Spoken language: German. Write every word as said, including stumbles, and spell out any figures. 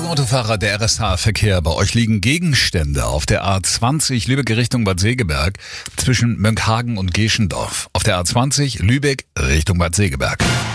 Autofahrer, der R S H-Verkehr. Bei euch liegen Gegenstände auf der A zwanzig Lübeck Richtung Bad Segeberg zwischen Mönckehagen und Geschendorf. Auf der A zwanzig Lübeck Richtung Bad Segeberg.